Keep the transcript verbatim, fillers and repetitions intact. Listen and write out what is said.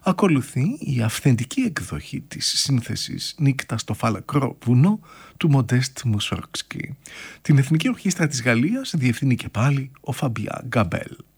Ακολουθεί η αυθεντική εκδοχή της σύνθεσης «Νύκτα στο φαλακρό βουνό» του Μοντέστ Μουσοργκσκι. Την Εθνική Ορχήστρα της Γαλλίας διευθύνει και πάλι ο Φαμπιάν Γκαμπέλ.